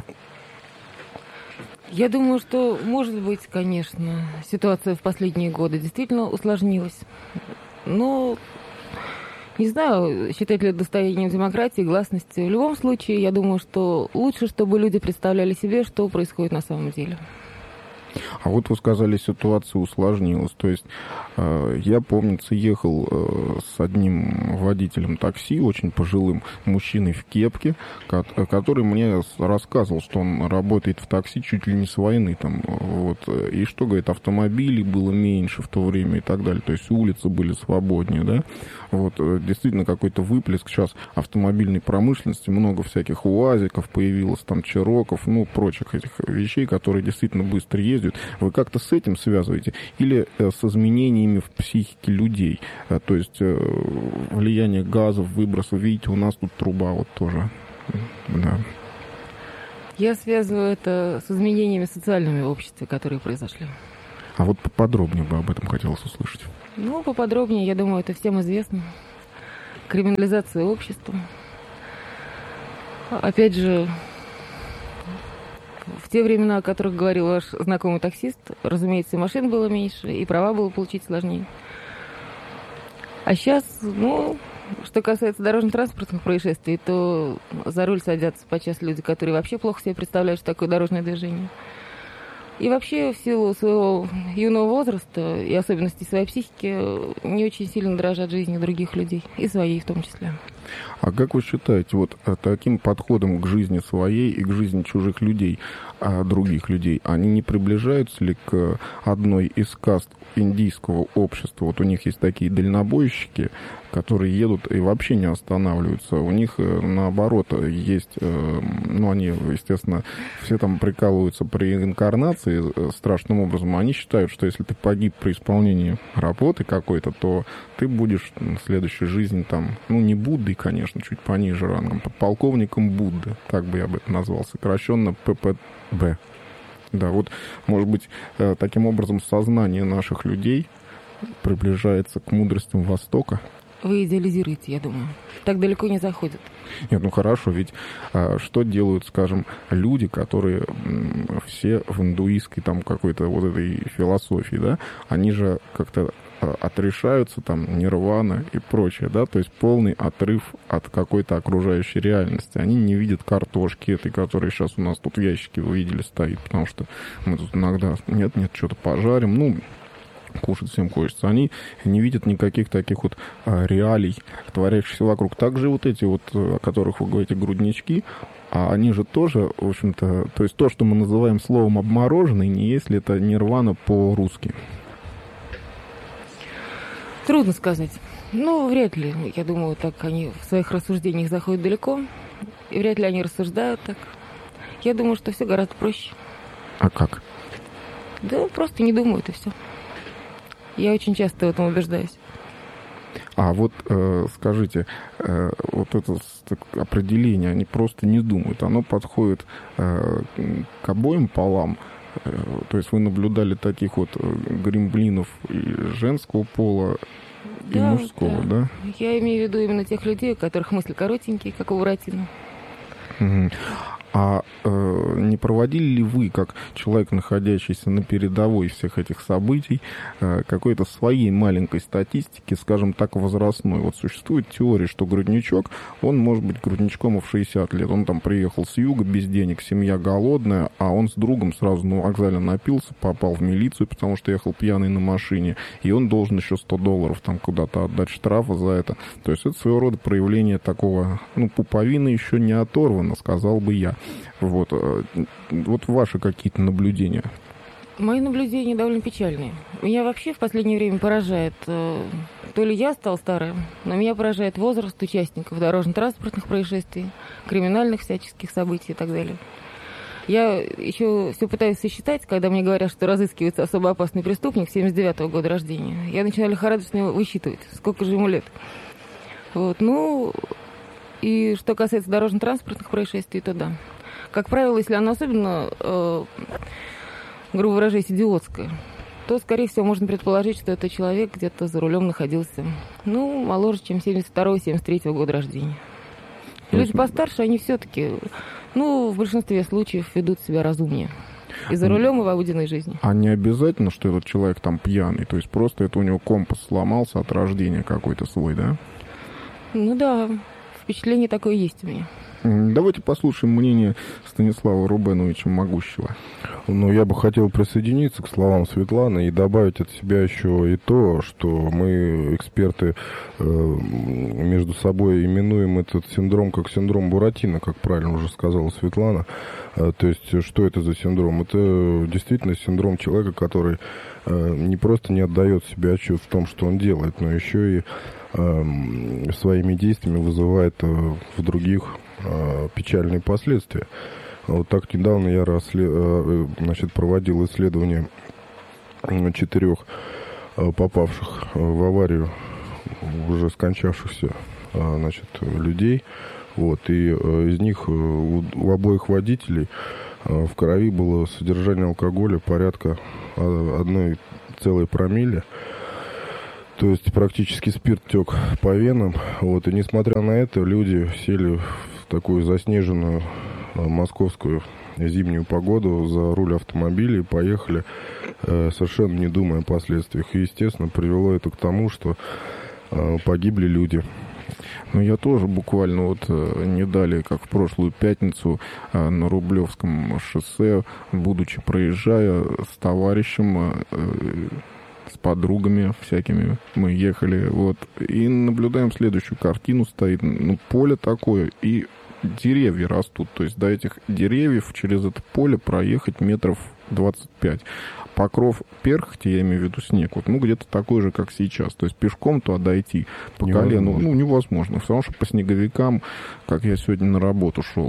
Я думаю, что, может быть, конечно, ситуация в последние годы действительно усложнилась. Но Не знаю, считать ли это достоянием демократии, гласности. В любом случае, я думаю, что лучше, чтобы люди представляли себе, что происходит на самом деле. А вот вы сказали, ситуация усложнилась. То есть я, помнится, ехал с одним водителем такси, очень пожилым мужчиной в кепке, который мне рассказывал, что он работает в такси чуть ли не с войны. Там, вот, и что, говорит, автомобилей было меньше в то время и так далее. То есть улицы были свободнее, да. Вот, действительно, какой-то выплеск сейчас автомобильной промышленности, много всяких УАЗиков появилось, там, Чироков, ну, прочих этих вещей, которые действительно быстро ездят. Вы как-то с этим связываете? Или с изменениями в психике людей? То есть влияние газов, выбросов. Видите, у нас тут труба вот тоже. Да. Я связываю это с изменениями социальными в обществе, которые произошли. А вот поподробнее бы об этом хотелось услышать. Ну, поподробнее, я думаю, это всем известно. Криминализация общества. Опять же, в те времена, о которых говорил ваш знакомый таксист, разумеется, и машин было меньше, и права было получить сложнее. А сейчас, ну, что касается дорожно-транспортных происшествий, то за руль садятся подчас люди, которые вообще плохо себе представляют, что такое дорожное движение. И вообще, в силу своего юного возраста и особенностей своей психики, не очень сильно дорожат жизнью других людей, и своей в том числе. А как вы считаете, вот таким подходом к жизни своей и к жизни чужих людей, других людей, они не приближаются ли к одной из каст индийского общества? Вот у них есть такие дальнобойщики, которые едут и вообще не останавливаются. У них, наоборот, есть, ну, они, естественно, все там прикалываются при реинкарнации страшным образом. Они считают, что если ты погиб при исполнении работы какой-то, то ты будешь в следующей жизни там, ну, не Буддой, конечно, чуть пониже рангом, подполковником Будды, так бы я бы это назвал, сокращенно ППБ. Да, вот, может быть, таким образом сознание наших людей приближается к мудростям Востока. Вы идеализируете, я думаю. Так далеко не заходят. Нет, ну хорошо, ведь что делают, скажем, люди, которые все в индуистской там какой-то вот этой философии, да, они же как-то отрешаются, там, нирвана и прочее, да, то есть полный отрыв от какой-то окружающей реальности. Они не видят картошки этой, которая сейчас у нас тут в ящике, вы видели, стоит, потому что мы тут иногда, нет, что-то пожарим, ну, кушать всем хочется. Они не видят никаких таких вот реалий, творящихся вокруг. Также вот эти вот, о которых вы говорите, груднички, а они же тоже, в общем-то, то есть то, что мы называем словом обмороженный, не есть ли это нирвана по-русски? Трудно сказать. Ну, вряд ли. Я думаю, так они в своих рассуждениях заходят далеко. И вряд ли они рассуждают так. Я думаю, что все гораздо проще. А как? Да, просто не думают, и все. Я очень часто в этом убеждаюсь. А вот скажите, вот это определение, они просто не думают, оно подходит к обоим полам? То есть вы наблюдали таких вот гремлинов и женского пола, и мужского, да? Я имею в виду именно тех людей, у которых мысли коротенькие, как у Буратино. Угу. А не проводили ли вы, как человек, находящийся на передовой всех этих событий, какой-то своей маленькой статистики, скажем так, возрастной? Вот существует теория, что грудничок, он может быть грудничком в 60 лет. Он там приехал с юга без денег, семья голодная, а он с другом сразу на вокзале напился, попал в милицию, потому что ехал пьяный на машине, и он должен еще $100 там куда-то отдать штрафа за это. То есть это своего рода проявление такого, ну, пуповина еще не оторвана, сказал бы я. Вот ваши какие-то наблюдения? Мои наблюдения довольно печальные. Меня вообще в последнее время поражает, то ли я стал старым, но меня поражает возраст участников дорожно-транспортных происшествий, криминальных всяческих событий и так далее. Я еще все пытаюсь сосчитать, когда мне говорят, что разыскивается особо опасный преступник 79-го года рождения. Я начинаю лихорадочно высчитывать, сколько же ему лет. Вот, ну, и что касается дорожно-транспортных происшествий, то да. Как правило, если оно особенно, грубо выражаясь, идиотское, то, скорее всего, можно предположить, что этот человек где-то за рулем находился, ну, моложе, чем 72-73 года рождения. Люди постарше, они все-таки, ну, в большинстве случаев ведут себя разумнее. И за рулем, и в обыденной жизни. А не обязательно, что этот человек там пьяный? То есть просто это у него компас сломался от рождения какой-то свой, да? Ну да, впечатление такое есть у меня. Давайте послушаем мнение Станислава Рубеновича Могущего. Ну, я бы хотел присоединиться к словам Светланы и добавить от себя еще и то, что мы, эксперты, между собой именуем этот синдром как синдром Буратино, как правильно уже сказала Светлана. То есть, что это за синдром? Это действительно синдром человека, который не просто не отдает себе отчет в том, что он делает, но еще и своими действиями вызывает в других печальные последствия. Вот так недавно я проводил исследование 4 попавших в аварию уже скончавшихся людей. Вот, и из них у обоих водителей в крови было содержание алкоголя порядка 1,1 промилле. То есть практически спирт тек по венам. Вот, и несмотря на это, люди сели в такую заснеженную московскую зимнюю погоду за руль автомобиля и поехали, совершенно не думая о последствиях. И, естественно, привело это к тому, что погибли люди. Ну, я тоже буквально не далее, как в прошлую пятницу, на Рублевском шоссе, будучи проезжая с товарищем, с подругами всякими, мы ехали, и наблюдаем следующую картину. Стоит, поле такое, и деревья растут. То есть до этих деревьев через это поле проехать метров 25. Покров перхоти, я имею в виду снег, где-то такой же, как сейчас. То есть пешком туда дойти по колену, невозможно. Потому что по снеговикам, как я сегодня на работу шел.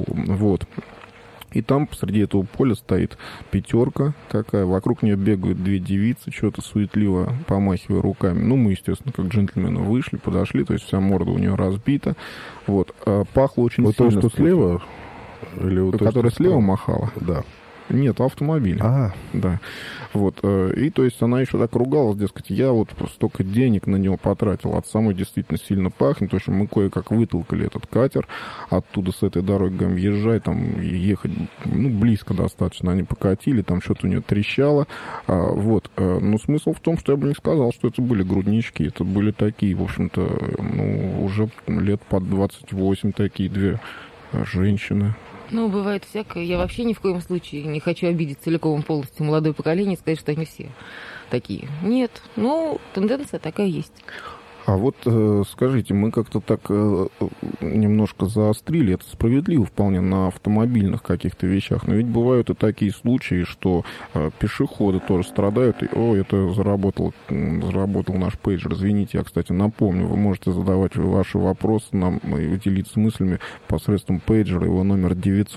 И там посреди этого поля стоит 5 такая, вокруг нее бегают 2 девицы, что-то суетливо помахивая руками. Мы, естественно, как джентльмены вышли, подошли, то есть вся морда у нее разбита. Пахло очень сильно. То, что слева? Или которая слева махала? Да. Нет, автомобиль. Да. И то есть она еще так ругалась, дескать, я столько денег на него потратил, от самой действительно сильно пахнет. В общем, мы кое-как вытолкали этот катер оттуда, с этой дороги, говорим, езжай, там, ехать, близко достаточно. Они покатили, там что-то у нее трещало. Но смысл в том, что я бы не сказал, что это были груднички, это были такие, в общем-то, уже лет под 28 такие 2 женщины. Бывает всякое. Я вообще ни в коем случае не хочу обидеть целиком полностью молодое поколение и сказать, что они все такие. Нет. Тенденция такая есть. А скажите, мы как-то так немножко заострили, это справедливо вполне на автомобильных каких-то вещах, но ведь бывают и такие случаи, что пешеходы тоже страдают, и, это заработал наш пейджер, извините, я, кстати, напомню, вы можете задавать ваши вопросы нам и делиться мыслями посредством пейджера, его номер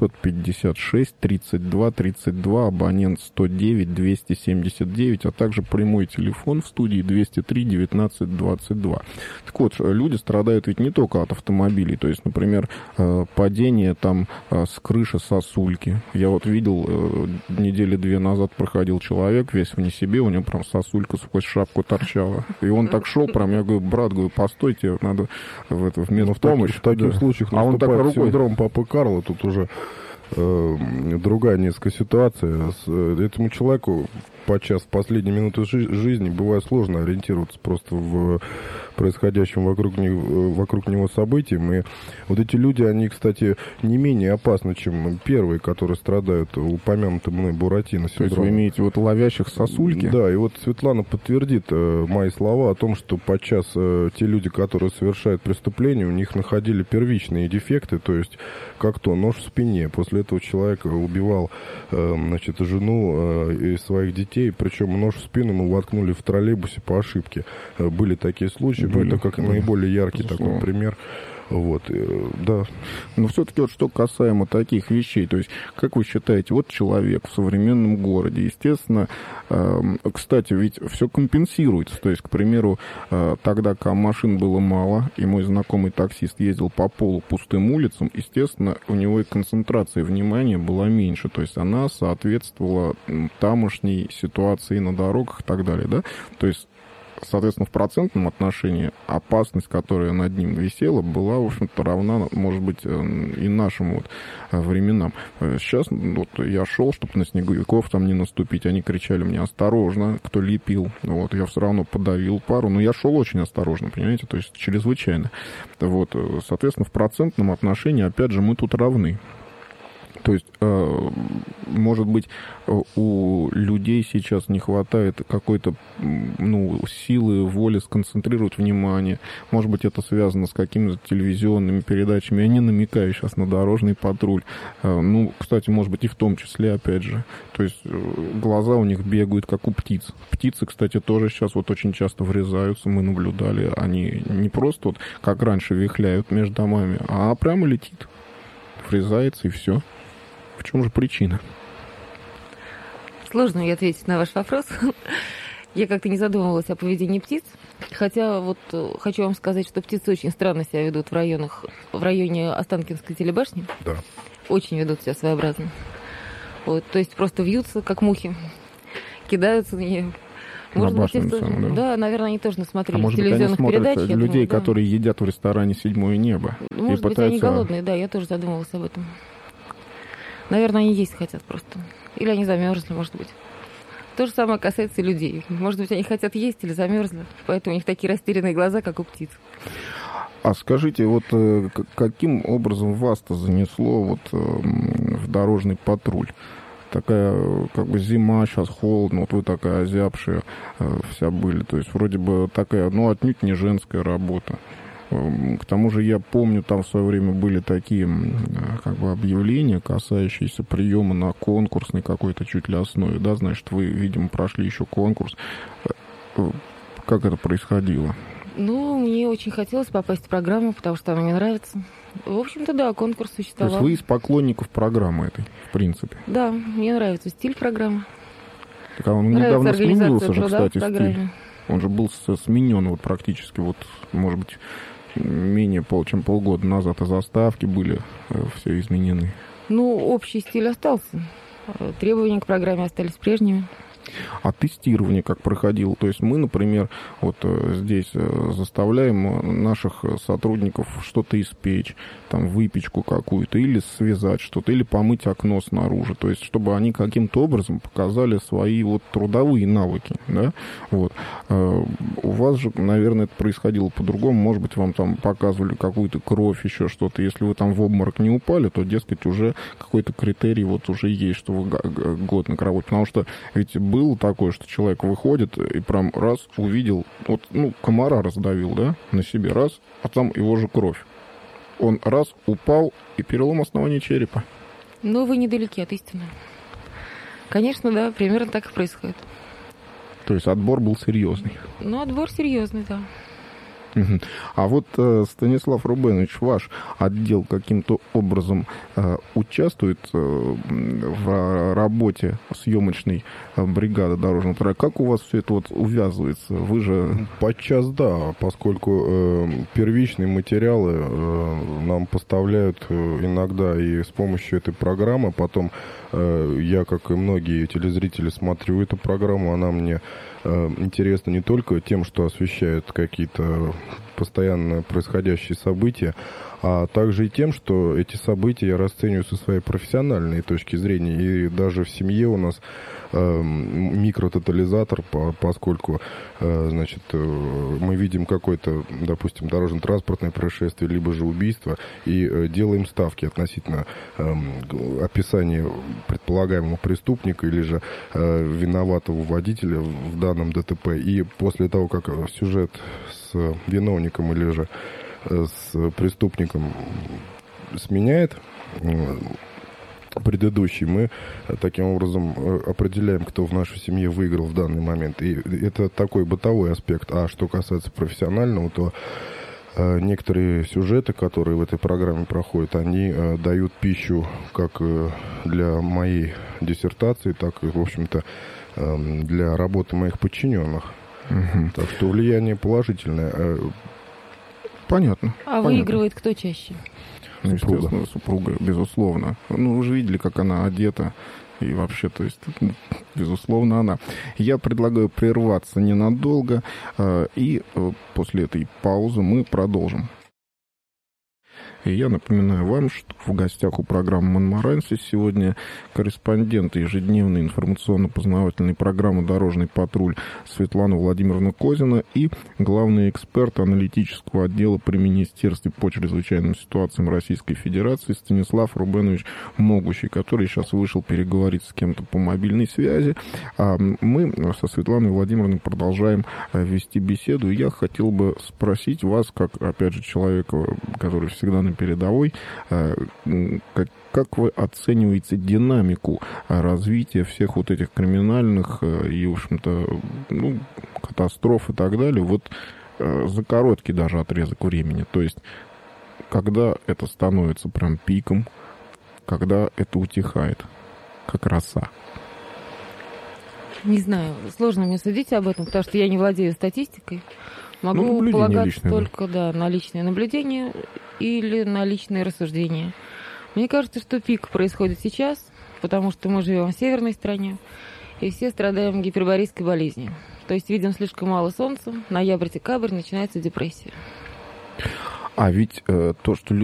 956-32-32, абонент 109-279, а также прямой телефон в студии 203-19-22. Так люди страдают ведь не только от автомобилей. То есть, например, падение с крыши сосульки. Я видел, недели 2 назад проходил человек, весь вне себе, у него прям сосулька сквозь шапку торчала. И он так шел, я говорю, брат, постойте, надо в медпомощь. В таких случаях наступает синдром Папы Карла, тут уже другая несколько ситуация. Этому человеку подчас в последние минуты жизни бывает сложно ориентироваться просто в происходящем вокруг него событиям. И эти люди, они, кстати, не менее опасны, чем первые, которые страдают упомянутым мной Буратино синдромом. То есть вы имеете ловящих сосульки? Да, и Светлана подтвердит мои слова о том, что подчас те люди, которые совершают преступления, у них находили первичные дефекты, то есть как нож в спине. После этого человек убивал жену и своих детей, причем нож в спину ему воткнули в троллейбусе по ошибке. Были такие случаи, но это как наиболее яркий такой пример. Да. Но все-таки что касаемо таких вещей, то есть, как вы считаете, человек в современном городе, естественно, кстати, ведь все компенсируется, то есть, к примеру, тогда, когда машин было мало, и мой знакомый таксист ездил по полупустым улицам, естественно, у него и концентрация внимания была меньше, то есть, она соответствовала тамошней ситуации на дорогах и так далее, да, то есть, соответственно, в процентном отношении опасность, которая над ним висела, была, в общем-то, равна, может быть, и нашим вот временам. Сейчас вот я шел, чтобы на снеговиков там не наступить, они кричали мне: осторожно, кто лепил. Вот, я все равно подавил пару, но я шел очень осторожно, понимаете, то есть чрезвычайно. Вот, соответственно, в процентном отношении, опять же, мы тут равны. То есть, может быть, у людей сейчас не хватает какой-то, силы, воли сконцентрировать внимание. Может быть, это связано с какими-то телевизионными передачами. Я не намекаю сейчас на дорожный патруль. Кстати, может быть, и в том числе, опять же. То есть, глаза у них бегают, как у птиц. Птицы, кстати, тоже сейчас вот очень часто врезаются. Мы наблюдали. Они не просто вот, как раньше, вихляют между домами, а прямо летит. Врезается, и все. В чем же причина? Сложно мне ответить на ваш вопрос. Я как-то не задумывалась о поведении птиц. Хотя вот хочу вам сказать, что птицы очень странно себя ведут в районе Останкинской телебашни. Да. Очень ведут себя своеобразно. Вот, то есть просто вьются, как мухи. Кидаются на нее. Может быть, это... Да, наверное, они тоже насмотрелись телевизионных передач. Людей, которые едят в ресторане «Седьмое небо». Может быть, они голодные, да, я тоже задумывалась об этом. Наверное, они есть хотят просто. Или они замерзли, может быть. То же самое касается и людей. Может быть, они хотят есть или замерзли, поэтому у них такие растерянные глаза, как у птиц. А скажите, вот каким образом вас-то занесло вот в дорожный патруль? Такая, как бы, зима, сейчас холодно, вот вы такая озябшая вся были. То есть вроде бы такая, отнюдь не женская работа. К тому же я помню, там в свое время были такие, как бы, объявления, касающиеся приема на конкурсной какой-то чуть ли основе, да, значит, вы, видимо, прошли еще конкурс. Как это происходило? Мне очень хотелось попасть в программу, потому что она мне нравится. В общем-то, да, конкурс существовал. То есть вы из поклонников программы этой, в принципе? Да, мне нравится стиль программы. Так, а он недавно сменился же, кстати, стиль. Он же был сменен вот практически, вот, может быть, менее чем полгода назад, и заставки были все изменены. Общий стиль остался. Требования к программе остались прежними. А тестирование как проходило? То есть мы, например, вот здесь заставляем наших сотрудников что-то испечь, там, выпечку какую-то, или связать что-то, или помыть окно снаружи. То есть чтобы они каким-то образом показали свои вот трудовые навыки, да? Вот. У вас же, наверное, это происходило по-другому. Может быть, вам там показывали какую-то кровь, еще что-то. Если вы там в обморок не упали, то, дескать, уже какой-то критерий вот уже есть, что вы годны к работе. Потому что ведь было такое, что человек выходит и прям раз увидел, вот, комара раздавил, да, на себе, раз, а там его же кровь. Он раз упал и перелом основания черепа. Вы недалеки от истины. Конечно, да, примерно так и происходит. То есть отбор был серьезный. Отбор серьезный, да. А вот, Станислав Рубенович, ваш отдел каким-то образом участвует в работе съемочной бригады дорожного патруля? Как у вас все это вот увязывается? Вы же... Подчас да, поскольку первичные материалы нам поставляют иногда и с помощью этой программы. Потом я, как и многие телезрители, смотрю эту программу, она мне интересно не только тем, что освещает какие-то постоянно происходящие события, а также и тем, что эти события я расцениваю со своей профессиональной точки зрения. И даже в семье у нас микрототализатор, поскольку, мы видим какое-то, допустим, дорожно-транспортное происшествие, либо же убийство, и делаем ставки относительно описания предполагаемого преступника или же виноватого водителя в данном ДТП. И после того, как сюжет с виновником или же с преступником сменяет предыдущий, мы таким образом определяем, кто в нашей семье выиграл в данный момент. И это такой бытовой аспект. А что касается профессионального, то некоторые сюжеты, которые в этой программе проходят, они дают пищу как для моей диссертации, так и, в общем-то, для работы моих подчиненных. Так что влияние положительное. Понятно. А выигрывает кто чаще? Естественно, супруга, безусловно. Вы же видели, как она одета. И вообще, то есть, безусловно, она. Я предлагаю прерваться ненадолго, и после этой паузы мы продолжим. И я напоминаю вам, что в гостях у программы «Монмаранси» сегодня корреспондент ежедневной информационно-познавательной программы «Дорожный патруль» Светлана Владимировна Козина и главный эксперт аналитического отдела при Министерстве по чрезвычайным ситуациям Российской Федерации Станислав Рубенович Могущий, который сейчас вышел переговорить с кем-то по мобильной связи. А мы со Светланой Владимировной продолжаем вести беседу. И я хотел бы спросить вас, как, опять же, человека, который всегда на передовой, как вы оцениваете динамику развития всех вот этих криминальных и, в общем-то, катастроф и так далее, вот за короткий даже отрезок времени? То есть, когда это становится прям пиком, когда это утихает, как роса? Не знаю, сложно мне судить об этом, потому что я не владею статистикой. Могу полагаться только на личное наблюдение или на личные рассуждения. Мне кажется, что пик происходит сейчас, потому что мы живем в северной стране, и все страдаем гиперборейской болезнью. То есть видим слишком мало солнца, ноябрь-декабрь, начинается депрессия. А ведь то, что люди